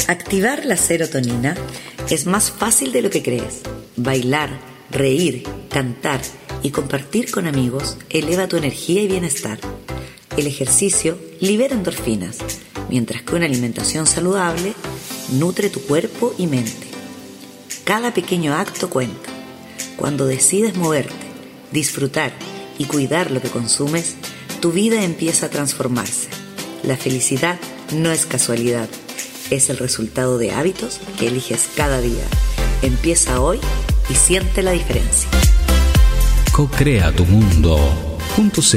Activar la serotonina es más fácil de lo que crees. Bailar, reír, cantar y compartir con amigos eleva tu energía y bienestar. El ejercicio libera endorfinas, mientras que una alimentación saludable nutre tu cuerpo y mente. Cada pequeño acto cuenta. Cuando decides moverte, disfrutar y cuidar lo que consumes, tu vida empieza a transformarse. La felicidad no es casualidad, es el resultado de hábitos que eliges cada día. Empieza hoy y siente la diferencia. Co-crea tu mundo.